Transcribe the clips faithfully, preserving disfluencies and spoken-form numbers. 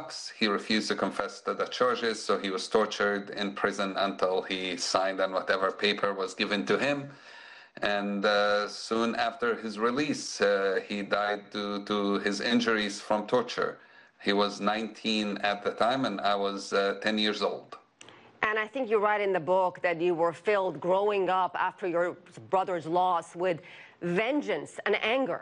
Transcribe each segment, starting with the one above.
box. He refused to confess to the charges, so he was tortured in prison until he signed on whatever paper was given to him. And uh, soon after his release, uh, he died due to his injuries from torture. He was nineteen at the time, and I was uh, ten years old. And I think you write in the book that you were filled growing up after your brother's loss with vengeance and anger.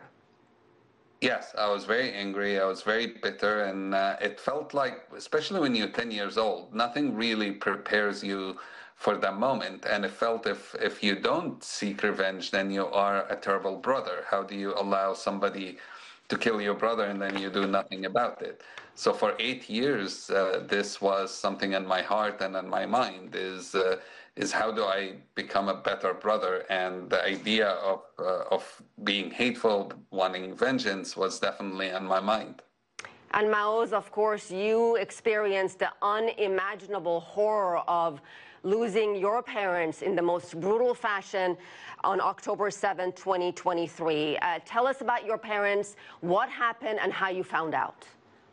Yes, I was very angry. I was very bitter, and uh, it felt like, especially when you're ten years old, nothing really prepares you for that moment. And it felt if if you don't seek revenge, then you are a terrible brother. How do you allow somebody to kill your brother and then you do nothing about it? So for eight years, uh, this was something in my heart and in my mind, is uh, is how do I become a better brother? And the idea of uh, of being hateful, wanting vengeance, was definitely on my mind. And Maoz, of course, you experienced the unimaginable horror of losing your parents in the most brutal fashion on October seventh, twenty twenty-three. Uh, tell us about your parents, what happened, and how you found out.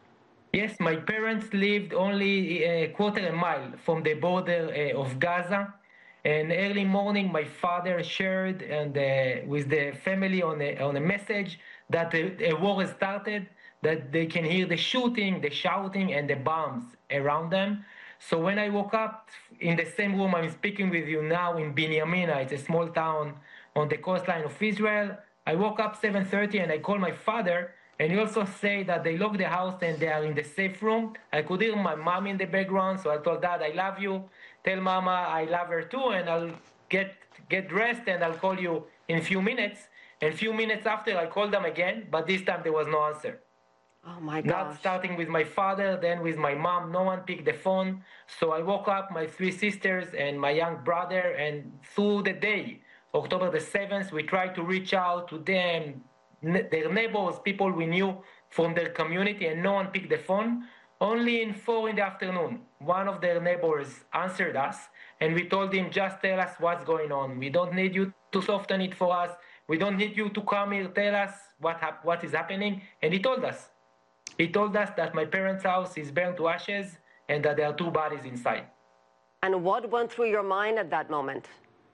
Yes, my parents lived only a quarter a mile from the border uh, of Gaza. And early morning, my father shared and uh, with the family on a, on a message that a, a war has started, that they can hear the shooting, the shouting, and the bombs around them. So when I woke up in the same room I'm speaking with you now in Binyamina, it's a small town on the coastline of Israel, I woke up seven thirty and I called my father, and he also say that they locked the house and they are in the safe room. I could hear my mom in the background, so I told Dad, I love you. Tell Mama I love her too, and I'll get get dressed and I'll call you in a few minutes. And a few minutes after, I called them again, but this time there was no answer. Oh my gosh. Not starting with my father, then with my mom, no one picked the phone. So I woke up my three sisters and my young brother, and through the day, October the seventh, we tried to reach out to them, their neighbors, people we knew from their community, and no one picked the phone. Only in four in the afternoon, one of their neighbors answered us, and we told him, just tell us what's going on. We don't need you to soften it for us. We don't need you to come here, tell us what, hap- what is happening. And he told us. He told us that my parents' house is burned to ashes and that there are two bodies inside. And what went through your mind at that moment?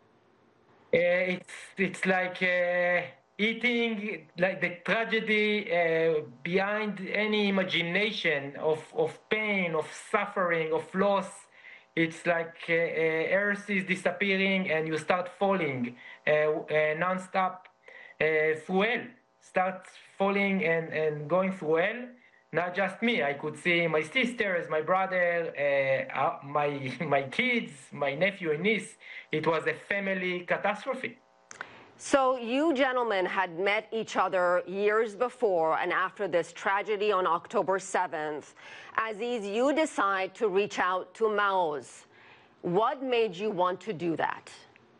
Uh, it's, it's like... Uh, eating like the tragedy uh, behind any imagination of, of pain, of suffering, of loss. It's like uh, uh, earth is disappearing and you start falling uh, uh, non-stop uh, through hell. Start falling and, and going through hell. Not just me, I could see my sisters, my brother, uh, my, my kids, my nephew and niece. It was a family catastrophe. So you gentlemen had met each other years before and after this tragedy on October seventh. Aziz, you decide to reach out to Maoz. What made you want to do that?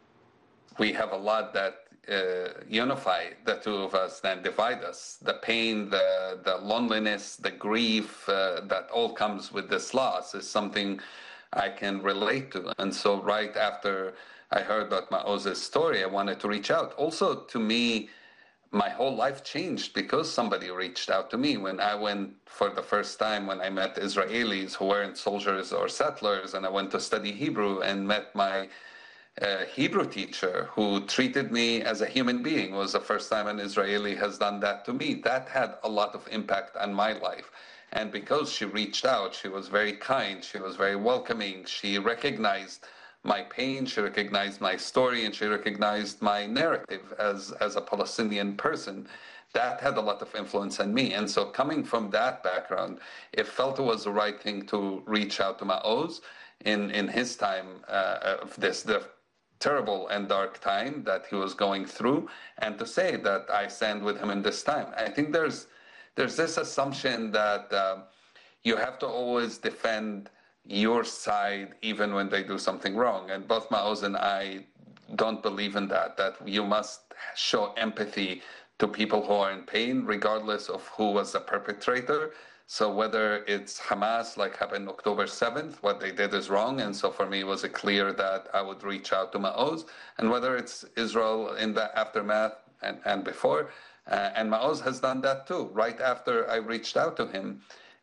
We have a lot that uh, unify the two of us than divide us. The pain, the, the loneliness, the grief uh, that all comes with this loss is something I can relate to. And so right after I heard about Maoz's story, I wanted to reach out. Also, to me, my whole life changed because somebody reached out to me. When I went for the first time, when I met Israelis who weren't soldiers or settlers, and I went to study Hebrew and met my uh, Hebrew teacher who treated me as a human being. It was the first time an Israeli has done that to me. That had a lot of impact on my life. And because she reached out, she was very kind, she was very welcoming, she recognized my pain, she recognized my story, and she recognized my narrative as, as a Palestinian person. That had a lot of influence on me. And so coming from that background, it felt it was the right thing to reach out to Maoz in, in his time uh, of this the terrible and dark time that he was going through, and to say that I stand with him in this time. I think there's, there's this assumption that uh, you have to always defend your side even when they do something wrong. And both Maoz and I don't believe in that, that you must show empathy to people who are in pain, regardless of who was the perpetrator. So whether it's Hamas, like happened October seventh, what they did is wrong. And so for me, it was clear that I would reach out to Maoz. And whether it's Israel in the aftermath and, and before, uh, and Maoz has done that too. Right after I reached out to him,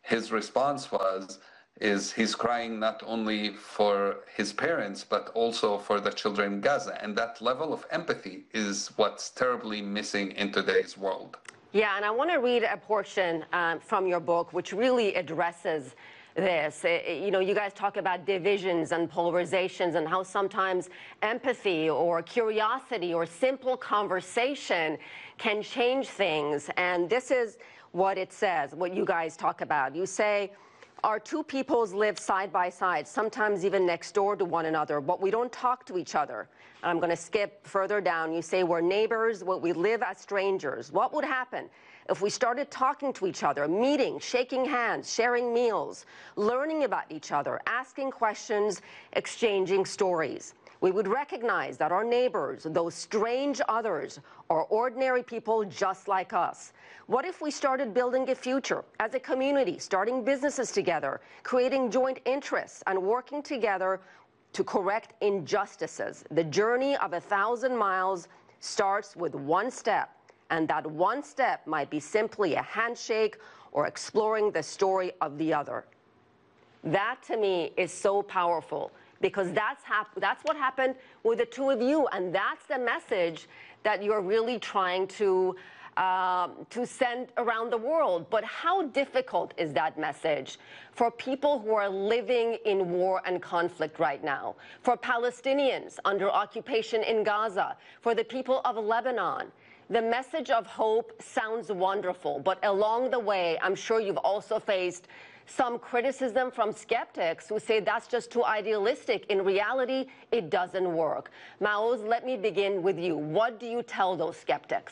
his response was, is he's crying not only for his parents, but also for the children in Gaza. And that level of empathy is what's terribly missing in today's world. Yeah, and I want to read a portion um, from your book, which really addresses this. It, you know, you guys talk about divisions and polarizations and how sometimes empathy or curiosity or simple conversation can change things. And this is what it says, what you guys talk about. You say, our two peoples live side by side, sometimes even next door to one another, but we don't talk to each other. And I'm going to skip further down. You say we're neighbors, but we live as strangers. What would happen if we started talking to each other, meeting, shaking hands, sharing meals, learning about each other, asking questions, exchanging stories? We would recognize that our neighbors, those strange others, are ordinary people just like us. What if we started building a future as a community, starting businesses together, creating joint interests, and working together to correct injustices? The journey of a thousand miles starts with one step, and that one step might be simply a handshake or exploring the story of the other. That, to me, is so powerful, because that's, hap that's what happened with the two of you, and that's the message that you're really trying to, uh, to send around the world. But how difficult is that message for people who are living in war and conflict right now, for Palestinians under occupation in Gaza, for the people of Lebanon? The message of hope sounds wonderful, but along the way, I'm sure you've also faced some criticism from skeptics who say that's just too idealistic. In reality, it doesn't work. Maoz, let me begin with you. What do you tell those skeptics?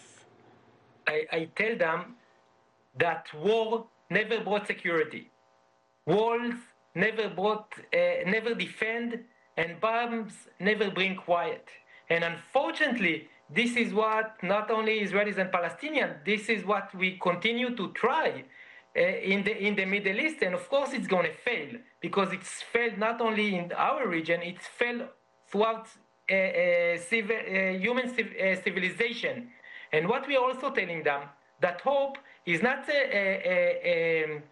I, I tell them that war never brought security. Walls never brought, uh, never defend, and bombs never bring quiet. And unfortunately, this is what not only Israelis and Palestinians, this is what we continue to try uh, in the in the Middle East. And of course, it's going to fail, because it's failed not only in our region, it's failed throughout uh, uh, civil, uh, human civ uh, civilization. And what we are also telling them, that hope is not a, a, a,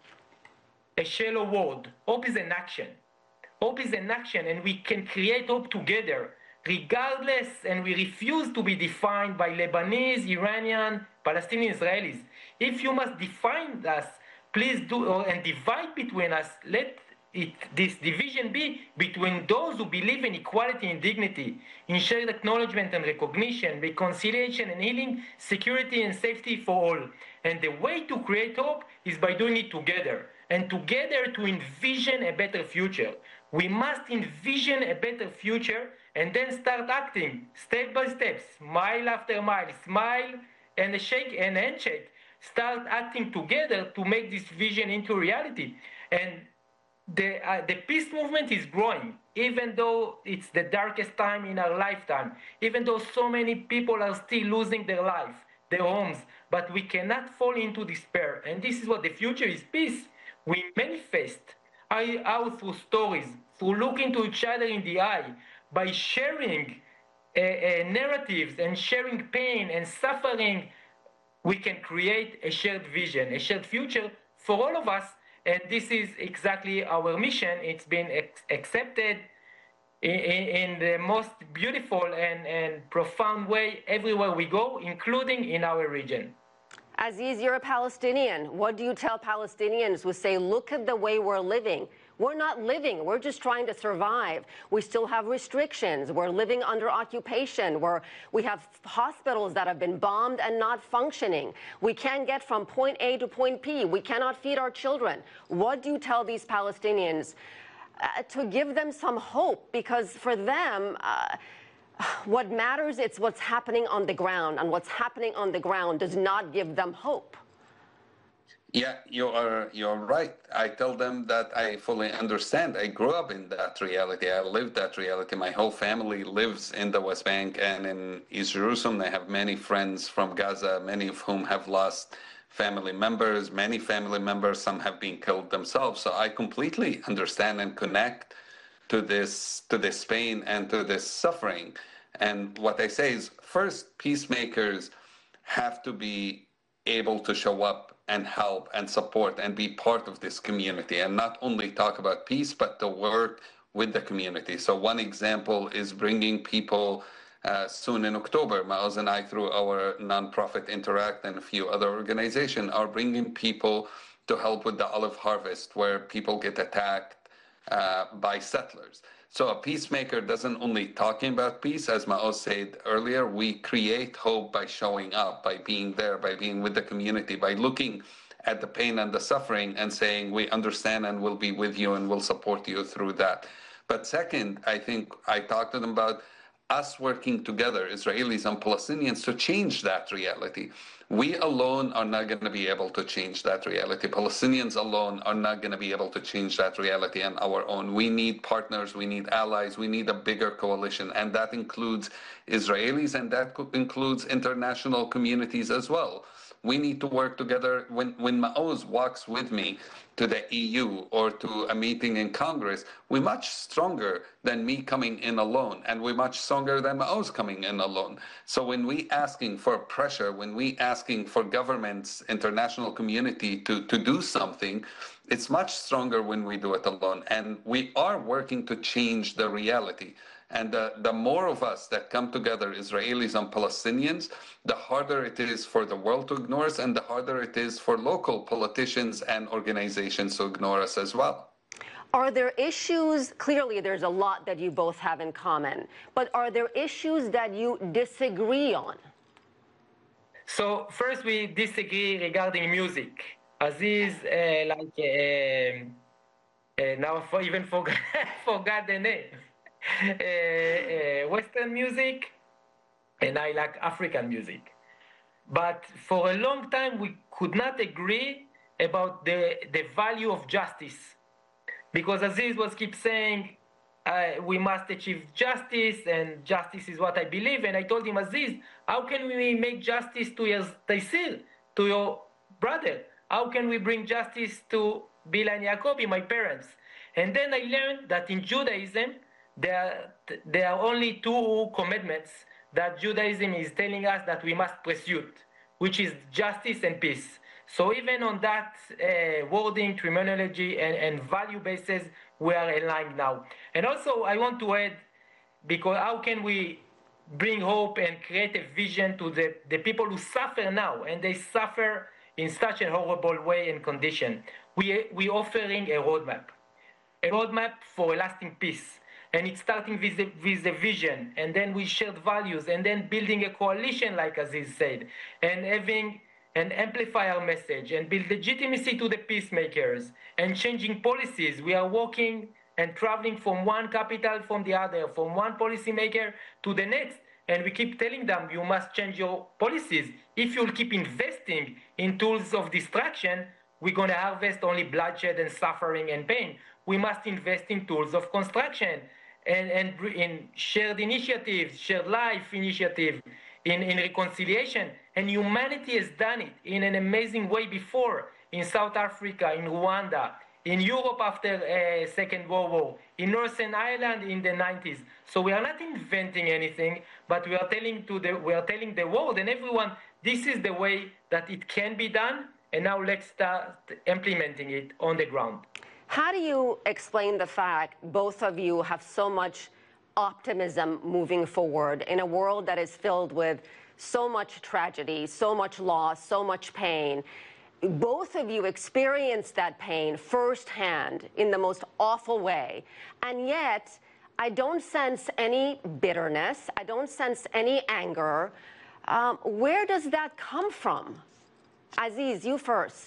a shallow word. Hope is an action. Hope is an action, and we can create hope together, regardless, and we refuse to be defined by Lebanese, Iranian, Palestinian, Israelis. If you must define us, please do, or, and divide between us, let it, this division be between those who believe in equality and dignity, in shared acknowledgement and recognition, reconciliation and healing, security and safety for all. And the way to create hope is by doing it together, and together to envision a better future. We must envision a better future and then start acting step by step, mile after mile, smile and a shake and a handshake. Start acting together to make this vision into reality. And the, uh, the peace movement is growing, even though it's the darkest time in our lifetime, even though so many people are still losing their life, their homes, but we cannot fall into despair. And this is what the future is, peace. We manifest out through stories, through looking to each other in the eye, by sharing uh, uh, narratives and sharing pain and suffering. We can create a shared vision, a shared future for all of us. And this is exactly our mission. It's been ex accepted in, in the most beautiful and, and profound way everywhere we go, including in our region. Aziz, you're a Palestinian. What do you tell Palestinians who say, look at the way we're living? We're not living. We're just trying to survive. We still have restrictions. We're living under occupation. We're, we have hospitals that have been bombed and not functioning. We can't get from point A to point P. We cannot feed our children. What do you tell these Palestinians uh, to give them some hope? Because for them, uh, what matters is what's happening on the ground, and what's happening on the ground does not give them hope. Yeah, you are you're right. I tell them that I fully understand. I grew up in that reality. I lived that reality. My whole family lives in the West Bank and in East Jerusalem. I have many friends from Gaza, many of whom have lost family members, many family members, some have been killed themselves. So I completely understand and connect to this to this pain and to this suffering. And what I say is, first, peacemakers have to be able to show up and help and support and be part of this community, and not only talk about peace, but to work with the community. So one example is bringing people uh, soon in October. Maoz and I, through our nonprofit Interact and a few other organizations, are bringing people to help with the olive harvest, where people get attacked uh, by settlers. So a peacemaker doesn't only talking about peace, as Maoz said earlier, we create hope by showing up, by being there, by being with the community, by looking at the pain and the suffering and saying, we understand and we'll be with you and we'll support you through that. But second, I think I talked to them about us working together, Israelis and Palestinians, to change that reality. We alone are not going to be able to change that reality. Palestinians alone are not going to be able to change that reality on our own. We need partners, we need allies, we need a bigger coalition, and that includes Israelis, and that includes international communities as well. We need to work together. When, when Maoz walks with me to the E U or to a meeting in Congress, we're much stronger than me coming in alone, and we're much stronger than Maoz coming in alone. So when we asking for pressure, when we asking for governments, international community to, to do something, it's much stronger when we do it alone. And we are working to change the reality. And the, the more of us that come together, Israelis and Palestinians, the harder it is for the world to ignore us, and the harder it is for local politicians and organizations to ignore us as well. Are there issues, clearly there's a lot that you both have in common, but are there issues that you disagree on? So first we disagree regarding music. Aziz, uh, like, uh, uh, now I even forgot, forgot the name. Uh, uh, Western music, and I like African music. But for a long time, we could not agree about the, the value of justice. Because Aziz was keep saying, uh, we must achieve justice, and justice is what I believe. And I told him, Aziz, how can we make justice to your Taisir, to your brother? How can we bring justice to Bila and Yacobi, my parents? And then I learned that in Judaism, There are, there are only two commandments that Judaism is telling us that we must pursue, which is justice and peace. So even on that uh, wording, terminology, and, and value basis, we are aligned now. And also, I want to add, because how can we bring hope and create a vision to the, the people who suffer now, and they suffer in such a horrible way and condition? We we offering a roadmap, a roadmap for a lasting peace. And it's starting with the, with the vision, and then we shared values, and then building a coalition, like Aziz said, and having and amplify our message, and build legitimacy to the peacemakers, and changing policies. We are working and traveling from one capital from the other, from one policymaker to the next, and we keep telling them, you must change your policies. If you'll keep investing in tools of distraction, we're going to harvest only bloodshed and suffering and pain. We must invest in tools of construction, and, and in shared initiatives, shared life initiative, in, in reconciliation. And humanity has done it in an amazing way before, in South Africa, in Rwanda, in Europe after uh, Second World War, in Northern Ireland in the nineties. So we are not inventing anything, but we are telling to the we are telling the world and everyone, this is the way that it can be done, and now let's start implementing it on the ground. How do you explain the fact both of you have so much optimism moving forward in a world that is filled with so much tragedy, so much loss, so much pain? Both of you experienced that pain firsthand in the most awful way, and yet I don't sense any bitterness, I don't sense any anger. Um, where does that come from? Aziz, you first.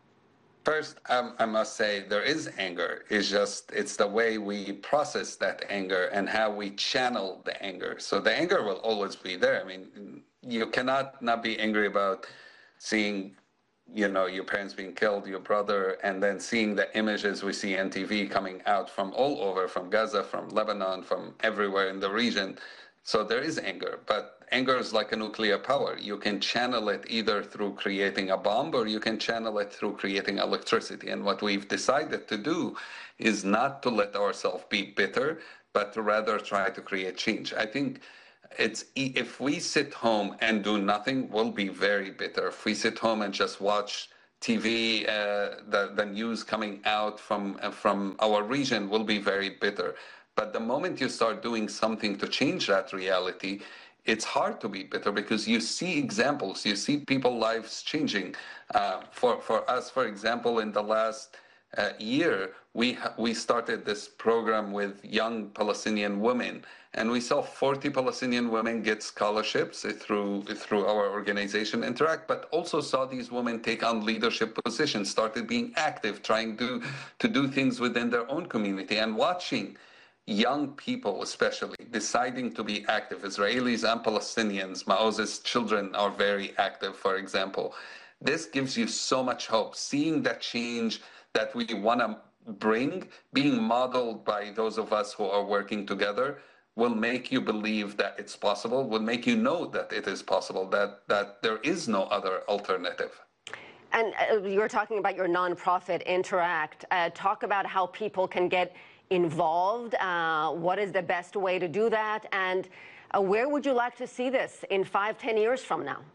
First, um, I must say there is anger. It's just, it's the way we process that anger and how we channel the anger. So the anger will always be there. I mean, you cannot not be angry about seeing, you know, your parents being killed, your brother, and then seeing the images we see on T V coming out from all over, from Gaza, from Lebanon, from everywhere in the region. So there is anger, but anger is like a nuclear power. You can channel it either through creating a bomb, or you can channel it through creating electricity. And what we've decided to do is not to let ourselves be bitter, but to rather try to create change. I think it's, if we sit home and do nothing, we'll be very bitter. If we sit home and just watch T V, uh, the, the news coming out from, uh, from our region will be very bitter. But the moment you start doing something to change that reality, it's hard to be bitter because you see examples, you see people's lives changing. Uh, for, for us, for example, in the last uh, year, we, we started this program with young Palestinian women, and we saw forty Palestinian women get scholarships through, through our organization, Interact, but also saw these women take on leadership positions, started being active, trying to, to do things within their own community, and watching young people especially deciding to be active. Israelis and Palestinians, Maoz's children are very active, for example. This gives you so much hope. Seeing that change that we want to bring, being modeled by those of us who are working together, will make you believe that it's possible, will make you know that it is possible, that, that there is no other alternative. And uh, you're talking about your nonprofit, Interact. Uh, talk about how people can get involved. Uh, what is the best way to do that? And uh, where would you like to see this in five, ten years from now?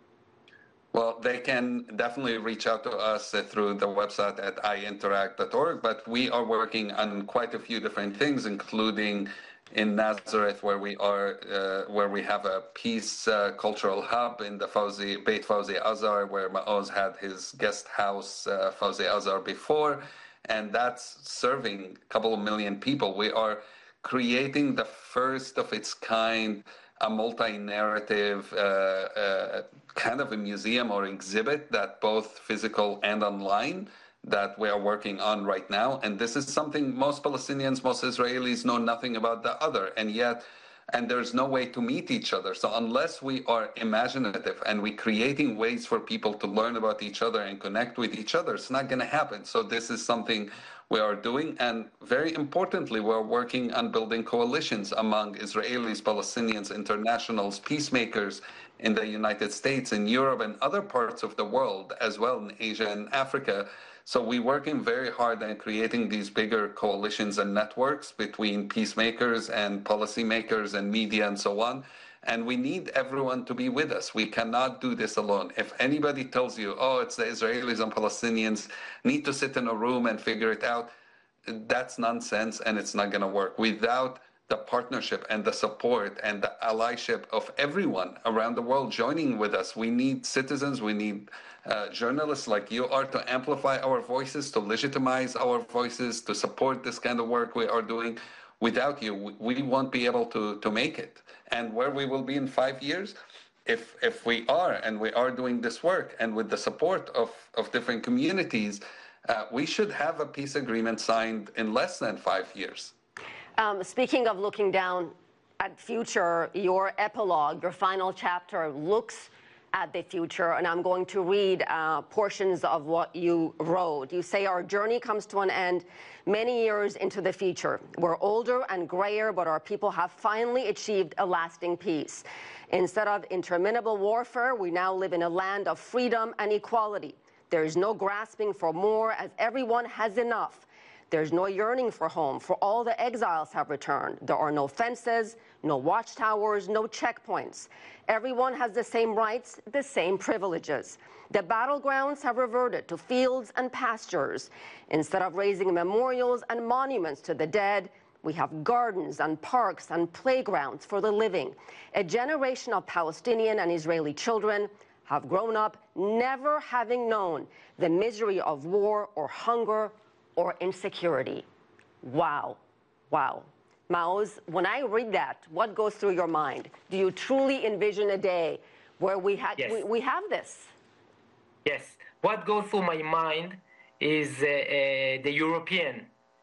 Well, they can definitely reach out to us uh, through the website at i interact dot org, but we are working on quite a few different things, including in Nazareth, where we are, uh, where we have a peace uh, cultural hub in the Fawzi, Beit Fawzi Azar, where Maoz had his guest house, uh, Fawzi Azar, before, and that's serving a couple of million people. We are creating the first of its kind, a multi-narrative uh, uh, kind of a museum or exhibit that both physical and online that we are working on right now. And this is something most Palestinians, most Israelis know nothing about the other. And yet, and there's no way to meet each other. So unless we are imaginative and we're creating ways for people to learn about each other and connect with each other, it's not going to happen. So this is something we are doing. And very importantly, we're working on building coalitions among Israelis, Palestinians, internationals, peacemakers in the United States, in Europe, and other parts of the world as well, in Asia and Africa. So we're working very hard on creating these bigger coalitions and networks between peacemakers and policymakers and media and so on. And we need everyone to be with us. We cannot do this alone. If anybody tells you, oh, it's the Israelis and Palestinians need to sit in a room and figure it out, that's nonsense, and it's not going to work. Without the partnership and the support and the allyship of everyone around the world joining with us, we need citizens, we need uh, journalists like you are to amplify our voices, to legitimize our voices, to support this kind of work we are doing. Without you, we won't be able to, to make it. And where we will be in five years, if if we are, and we are doing this work, and with the support of, of different communities, uh, we should have a peace agreement signed in less than five years. Um, speaking of looking down at future, your epilogue, your final chapter looks at the future, and I'm going to read uh, portions of what you wrote. You say, our journey comes to an end many years into the future. We're older and grayer, but our people have finally achieved a lasting peace. Instead of interminable warfare, we now live in a land of freedom and equality. There is no grasping for more, as everyone has enough. There's no yearning for home, for all the exiles have returned. There are no fences, no watchtowers, no checkpoints. Everyone has the same rights, the same privileges. The battlegrounds have reverted to fields and pastures. Instead of raising memorials and monuments to the dead, we have gardens and parks and playgrounds for the living. A generation of Palestinian and Israeli children have grown up never having known the misery of war or hunger or insecurity. Wow, wow. Maoz, when I read that, what goes through your mind? Do you truly envision a day where we, ha yes. we, we have this? Yes. What goes through my mind is uh, uh, the European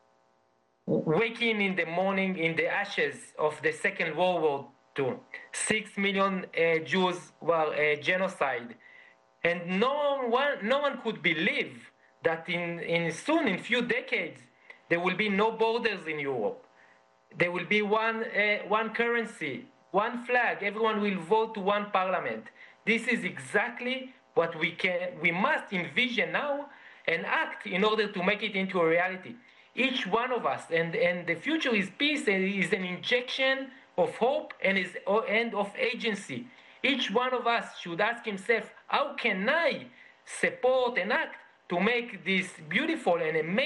waking in the morning in the ashes of the Second World War Two. Six million uh, Jews were uh, genocide, and no one, no one could believe that in, in soon, in few decades, there will be no borders in Europe. There will be one, uh, one currency, one flag. Everyone will vote to one parliament. This is exactly what we can, we must envision now and act in order to make it into a reality. Each one of us, and, and the future is peace, and is an injection of hope and, is, and of agency. Each one of us should ask himself, how can I support and act to make this beautiful and amazing